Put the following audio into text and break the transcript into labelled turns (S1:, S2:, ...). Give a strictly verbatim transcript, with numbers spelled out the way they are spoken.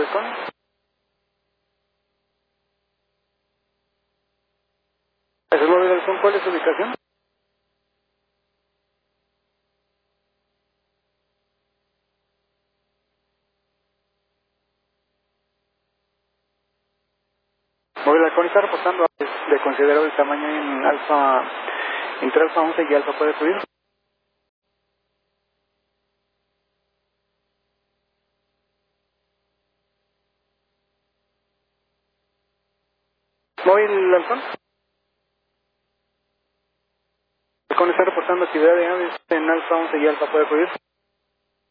S1: Halcón. ¿Eso es móvil Halcón? ¿Cuál es su ubicación? Móvil Halcón está reportando de considerable tamaño en alfa, entre alfa once y alfa, ¿puede subir? Móvil Halcón. Halcón está reportando actividad de aves en alfa once y alfa, ¿puede subir?